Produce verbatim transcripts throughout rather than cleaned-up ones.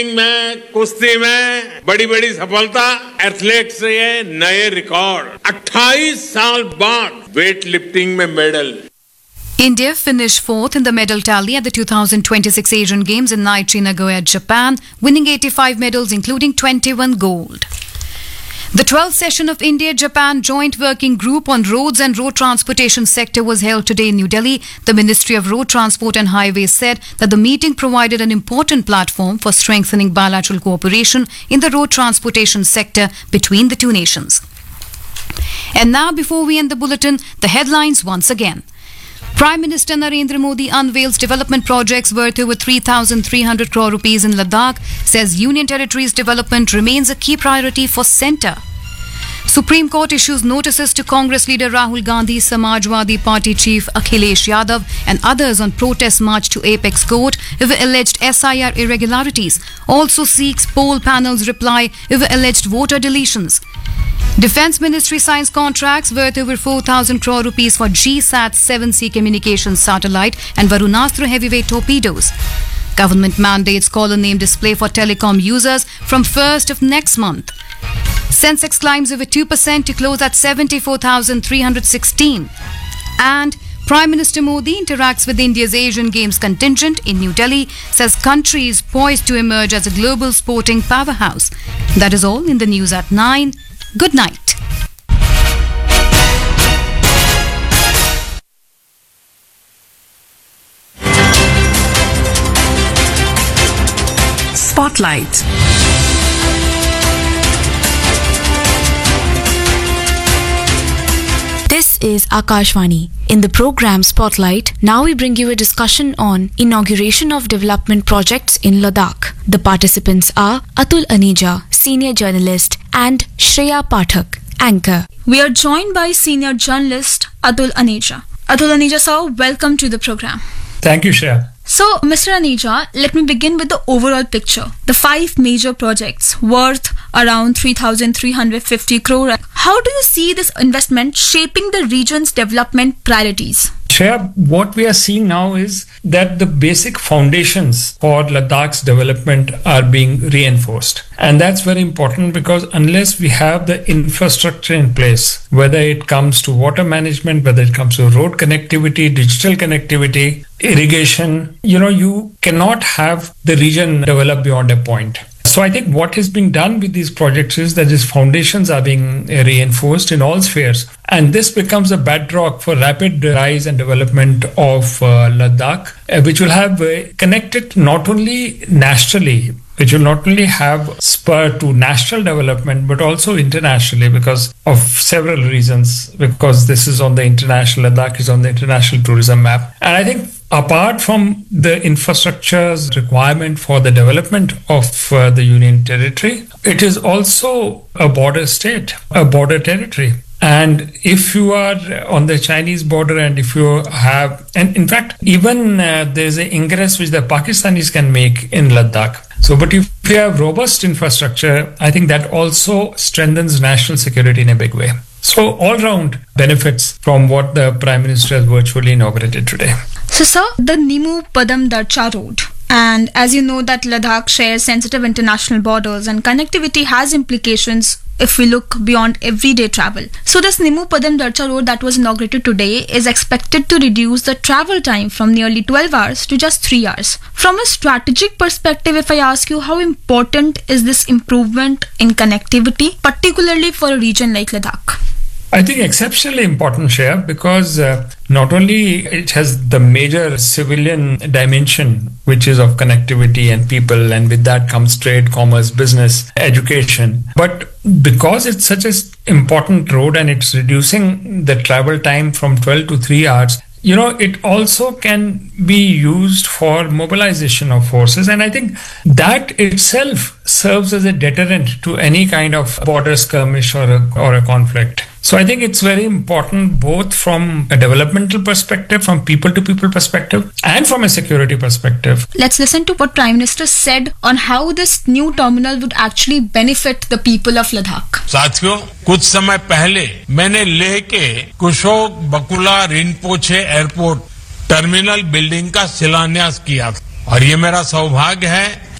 में कुश्ती में बड़ी बड़ी सफलता, एथलेट्स से नए रिकॉर्ड, अट्ठाईस साल बाद वेट लिफ्टिंग में medal. India finished fourth in the medal tally at the two thousand twenty-six Asian Games in Aichi, Nagoya, Japan, winning eighty-five medals including twenty-one gold. The twelfth session of India-Japan Joint Working Group on Roads and Road Transportation Sector was held today in New Delhi. The Ministry of Road Transport and Highways said that the meeting provided an important platform for strengthening bilateral cooperation in the road transportation sector between the two nations. And now, before we end the bulletin, the headlines once again. Prime Minister Narendra Modi unveils development projects worth over three thousand three hundred crore rupees in Ladakh, says Union Territory's development remains a key priority for centre. Supreme Court issues notices to Congress leader Rahul Gandhi, Samajwadi Party chief Akhilesh Yadav and others on protest march to Apex Court over alleged S I R irregularities. Also seeks poll panel's reply over alleged voter deletions. Defence Ministry signs contracts worth over four thousand crore rupees for G SAT seven C communications satellite and Varunastra heavyweight torpedoes. Government mandates caller name display for telecom users from first of next month. Sensex climbs over two percent to close at seventy-four thousand three hundred sixteen. And Prime Minister Modi interacts with India's Asian Games contingent in New Delhi, says country is poised to emerge as a global sporting powerhouse. That is all in the news at nine. Good night. Spotlight. This is Akashvani. In the program Spotlight, now we bring you a discussion on inauguration of development projects in Ladakh. The participants are Atul Aneja, senior journalist, and Shreya Pathak, anchor. We are joined by senior journalist Atul Aneja. Atul Aneja sir, welcome to the program. Thank you, Shreya. So, Mister Aneja, let me begin with the overall picture. The five major projects worth around three thousand three hundred fifty crore. How do you see this investment shaping the region's development priorities? Shreya, what we are seeing now is that the basic foundations for Ladakh's development are being reinforced. And that's very important because unless we have the infrastructure in place, whether it comes to water management, whether it comes to road connectivity, digital connectivity, irrigation, you know, you cannot have the region develop beyond a point. So I think what is being done with these projects is that these foundations are being reinforced in all spheres. And this becomes a bedrock for rapid rise and development of uh, Ladakh, uh, which will have uh, connected not only nationally, which will not only have spur to national development, but also internationally because of several reasons. Because this is on the international, Ladakh is on the international tourism map. And I think apart from the infrastructure's requirement for the development of uh, the Union Territory, it is also a border state, a border territory. And if you are on the Chinese border and if you have, and in fact, even uh, there's an ingress which the Pakistanis can make in Ladakh. So, but if you have robust infrastructure, I think that also strengthens national security in a big way. So, all round benefits from what the Prime Minister has virtually inaugurated today. So, sir, the Nimu Padam Darcha Road. And as you know that Ladakh shares sensitive international borders and connectivity has implications if we look beyond everyday travel. So this Nimu Padam Darcha Road that was inaugurated today is expected to reduce the travel time from nearly twelve hours to just three hours. From a strategic perspective, if I ask you, how important is this improvement in connectivity, particularly for a region like Ladakh? I think exceptionally important, Shreya, because uh, not only it has the major civilian dimension, which is of connectivity and people, and with that comes trade, commerce, business, education, but because it's such an important road and it's reducing the travel time from twelve to three hours, you know, it also can be used for mobilization of forces. And I think that itself serves as a deterrent to any kind of border skirmish or a, or a conflict. So I think it's very important both from a developmental perspective, from people to people perspective, and from a security perspective. Let's listen to what Prime Minister said on how this new terminal would actually benefit the people of Ladakh. साथियों, कुछ समय पहले मैंने लेह के कुशोक बकुला Rinpoche airport terminal building का शिलान्यास किया था और ये मेरा सौभाग्य है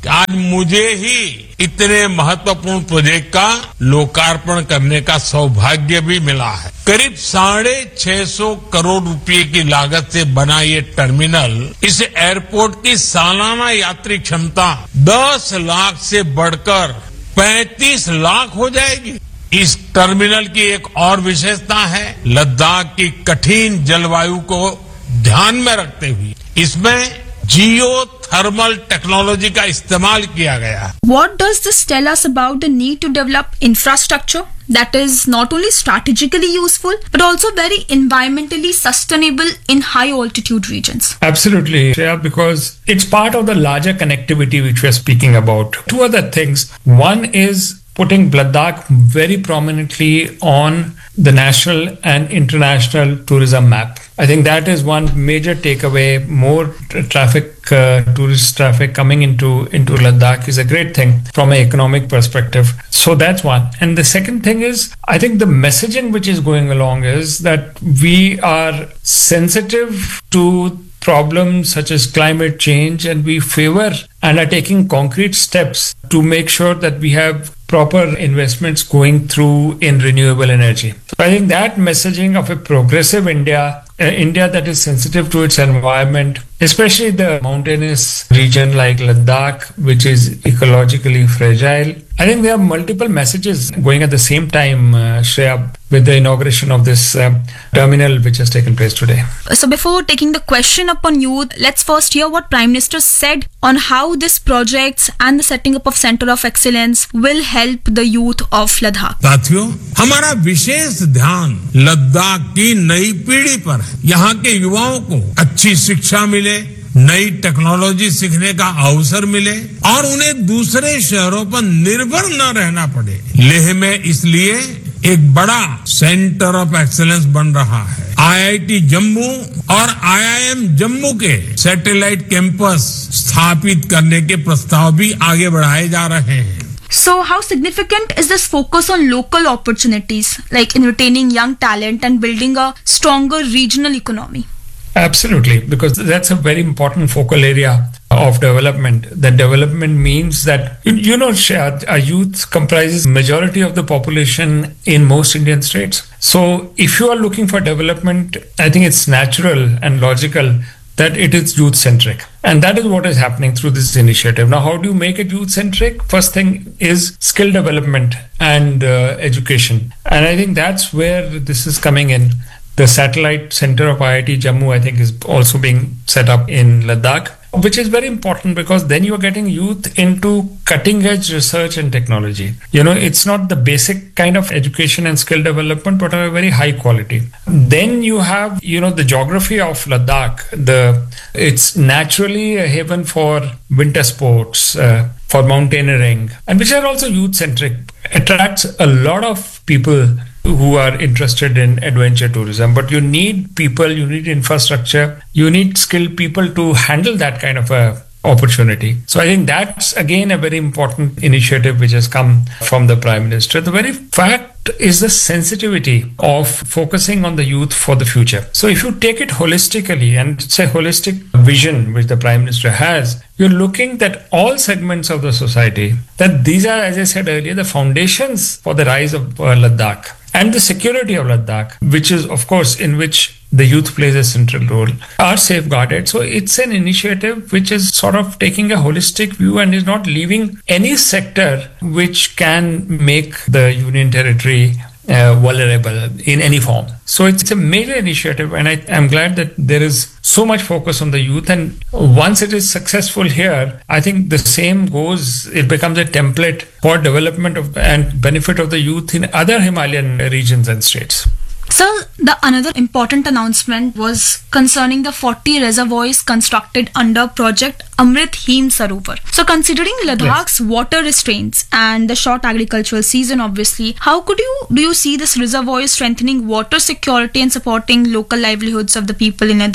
कि आज मुझे ही इतने महत्वपूर्ण प्रोजेक्ट का लोकार्पण करने का सौभाग्य भी मिला है। करीब साढ़े छह सौ करोड़ रुपए की लागत से बना ये टर्मिनल इस एयरपोर्ट की सालाना यात्री क्षमता दस लाख से बढ़कर पैंतीस लाख हो जाएगी। इस टर्मिनल की एक और विशेषता है, लद्दाख की कठिन जलवायु को ध्यान में रखते हुए इसमें जियो थर्मल टेक्नोलॉजी का इस्तेमाल किया गया है। What does this tell us about the need to develop infrastructure that is not only strategically useful but also very environmentally sustainable in high altitude regions? Absolutely, Shreya, because it's part of the larger connectivity which we are speaking about. Two other things. One is putting Ladakh very prominently on the national and international tourism map. I think that is one major takeaway. More t- traffic, uh, tourist traffic coming into, into Ladakh is a great thing from an economic perspective. So that's one. And the second thing is, I think the messaging which is going along is that we are sensitive to problems such as climate change, and we favor and are taking concrete steps to make sure that we have proper investments going through in renewable energy. So I think that messaging of a progressive India, uh, India that is sensitive to its environment, especially the mountainous region like Ladakh, which is ecologically fragile. I think there are multiple messages going at the same time, uh, Shreya, with the inauguration of this uh, terminal which has taken place today. So before taking the question upon youth, let's first hear what Prime Minister said on how this projects and the setting up of Center of Excellence will help the youth of Ladakh. साथियों, हमारा विशेष ध्यान लद्दाख की नई पीढ़ी पर है। यहाँ के युवाओं को अच्छी शिक्षा मिले, नई टेक्नोलॉजी सीखने का अवसर मिले और उन्हें दूसरे शहरों पर निर्भर न रहना पड़े। लेह में इसलिए एक बड़ा सेंटर ऑफ एक्सीलेंस बन रहा है। आईआईटी जम्मू और आईआईएम जम्मू के सैटेलाइट कैंपस स्थापित करने के प्रस्ताव भी आगे बढ़ाए जा रहे हैं। So how significant is this focus on local opportunities, like in retaining young talent and building a stronger regional economy? Absolutely, because that's a very important focal area of development. That development means that, you, you know, Shreya, our youth comprises majority of the population in most Indian states. So if you are looking for development, I think it's natural and logical that it is youth-centric. And that is what is happening through this initiative. Now, how do you make it youth-centric? First thing is skill development and uh, education. And I think that's where this is coming in. The satellite center of I I T Jammu, I think, is also being set up in Ladakh, which is very important because then you are getting youth into cutting edge research and technology. You know, it's not the basic kind of education and skill development, but are very high quality. Then you have, you know, the geography of Ladakh. The it's naturally a haven for winter sports, uh, for mountaineering, and which are also youth centric. Attracts a lot of people who are interested in adventure tourism, but you need people, you need infrastructure, you need skilled people to handle that kind of a opportunity. So I think that's again a very important initiative which has come from the Prime Minister. The very fact is the sensitivity of focusing on the youth for the future. So if you take it holistically, and it's a holistic vision which the Prime Minister has, you're looking at all segments of the society, that these are, as I said earlier, the foundations for the rise of uh, Ladakh. And the security of Ladakh, which is, of course, in which the youth plays a central role, are safeguarded. So it's an initiative which is sort of taking a holistic view and is not leaving any sector which can make the Union Territory uh, vulnerable in any form. So it's a major initiative, and I, I'm glad that there is so much focus on the youth. And once it is successful here, I think the same goes, it becomes a template for development of and benefit of the youth in other Himalayan regions and states. So the another important announcement was concerning the forty reservoirs constructed under project Amrit Him Sarovar. So considering Ladakh's yes. water restraints and the short agricultural season, obviously, how could you do you see this reservoir strengthening water security and supporting local livelihoods of the people in Ladakh?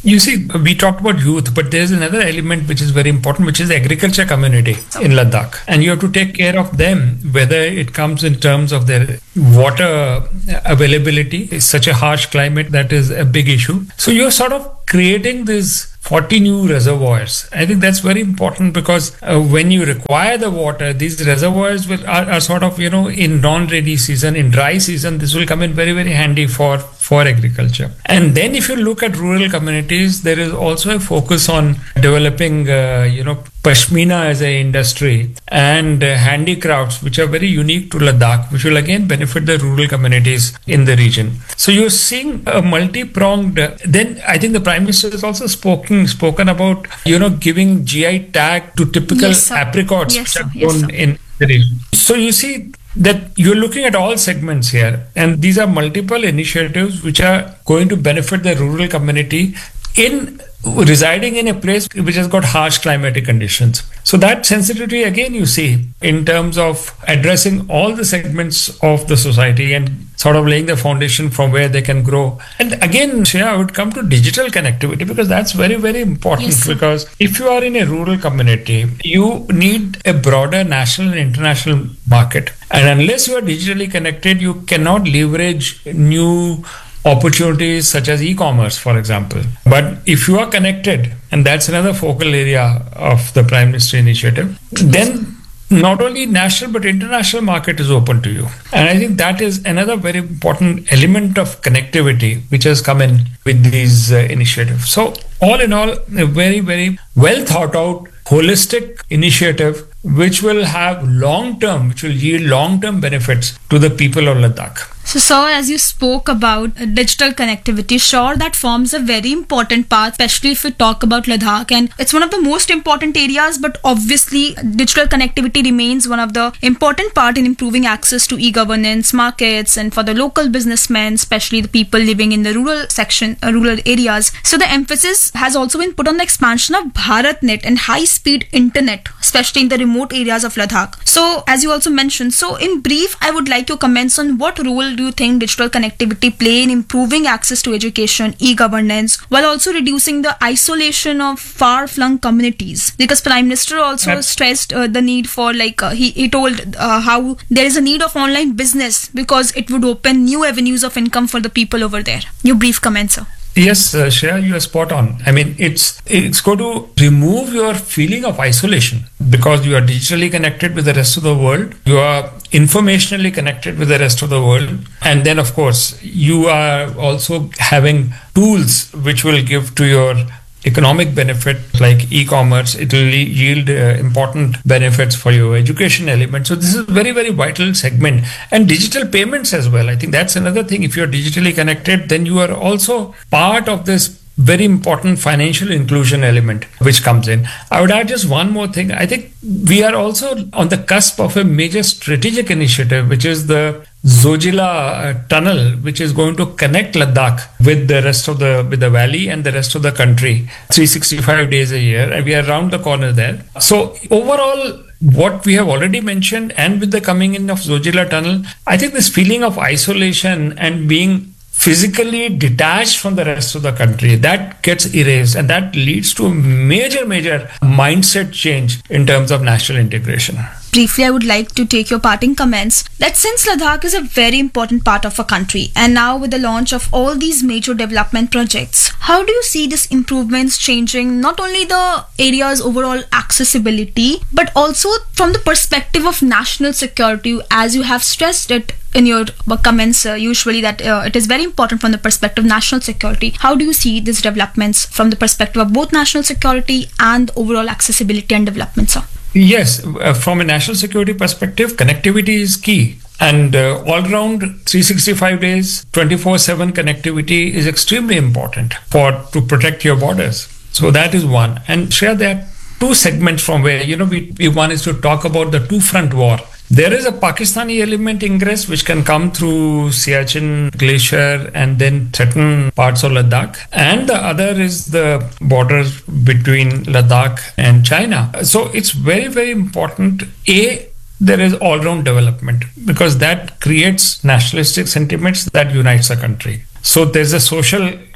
You see, we talked about youth, but there's another element which is very important, which is the agriculture community in Ladakh. And you have to take care of them, whether it comes in terms of their water availability. It's such a harsh climate that is a big issue. So you're sort of creating these forty new reservoirs. I think that's very important because uh, when you require the water, these reservoirs will, are, are sort of, you know, in non-rainy season, in dry season, this will come in very, very handy for, for agriculture. And then if you look at rural communities, there is also a focus on developing, uh, you know, Pashmina as an industry and uh, handicrafts, which are very unique to Ladakh, which will again benefit the rural communities in the region. So you're seeing a multi-pronged, uh, then I think the Prime Minister has also spoken, spoken about, you know, giving G I tag to typical Yes, apricots yes, which are sir. Yes, grown sir. in the region. So you see that you're looking at all segments here, and these are multiple initiatives which are going to benefit the rural community in residing in a place which has got harsh climatic conditions. So that sensitivity again you see in terms of addressing all the segments of the society and sort of laying the foundation from where they can grow. And again, Shreya, I would come to digital connectivity because that's very, very important. Yes, sir. Because if you are in a rural community, you need a broader national and international market. And unless you are digitally connected, you cannot leverage new opportunities such as e-commerce, for example. But if you are connected, and that's another focal area of the Prime Minister initiative, then not only national but international market is open to you. And I think that is another very important element of connectivity which has come in with these uh, initiatives. So all in all, a very, very well thought out, holistic initiative which will have long term, which will yield long term benefits to the people of Ladakh. So, sir, as you spoke about uh, digital connectivity, sure, that forms a very important part, especially if we talk about Ladakh. And it's one of the most important areas, but obviously digital connectivity remains one of the important part in improving access to e-governance, markets, and for the local businessmen, especially the people living in the rural section, uh, rural areas. So the emphasis has also been put on the expansion of BharatNet and high-speed internet, especially in the remote areas of Ladakh. So, as you also mentioned, so in brief, I would like your comments on what role do you think digital connectivity play in improving access to education, e-governance, while also reducing the isolation of far-flung communities? Because Prime Minister also Yep. stressed uh, the need for, like, uh, he, he told uh, how there is a need of online business because it would open new avenues of income for the people over there. Your brief comments, sir. Yes, uh, Shreya, you are spot on. I mean, it's it's going to remove your feeling of isolation because you are digitally connected with the rest of the world. You are informationally connected with the rest of the world. And then, of course, you are also having tools which will give to your economic benefit like e-commerce. It will yield uh, important benefits for your education element. So this is a very, very vital segment. And digital payments as well. I think that's another thing. If you're digitally connected, then you are also part of this very important financial inclusion element which comes in. I would add just one more thing. I think we are also on the cusp of a major strategic initiative, which is the Zojila uh, tunnel, which is going to connect Ladakh with the rest of the with the valley and the rest of the country three hundred sixty-five days a year, and we are around the corner there. So overall, what we have already mentioned, and with the coming in of Zojila tunnel, I think this feeling of isolation and being physically detached from the rest of the country, that gets erased, and that leads to a major, major mindset change in terms of national integration. Briefly, I would like to take your parting comments that since Ladakh is a very important part of our country, and now with the launch of all these major development projects, how do you see these improvements changing not only the area's overall accessibility, but also from the perspective of national security, as you have stressed it in your comments uh, usually that uh, it is very important from the perspective of national security. How do you see these developments from the perspective of both national security and overall accessibility and development, sir? Yes, uh, from a national security perspective, connectivity is key. And uh, all round three hundred sixty-five days, twenty-four seven connectivity is extremely important for to protect your borders. So that is one. And Shreya, there are two segments from where, you know, we, we one is to talk about the two-front war. There is a Pakistani element ingress which can come through Siachen Glacier and then threaten parts of Ladakh. And the other is the borders between Ladakh and China. So it's very, very important. A, there is all-round development because that creates nationalistic sentiments that unites a country. So there's a social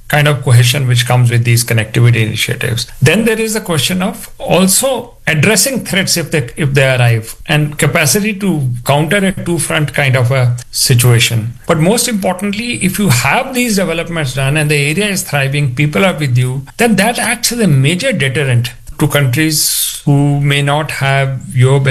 kind of cohesion which comes with these connectivity initiatives. Then there is the question of also addressing threats if they if they arrive, and capacity to counter a two front kind of a situation. But most importantly, if you have these developments done and the area is thriving, people are with you, then that acts as a major deterrent to countries who may not have your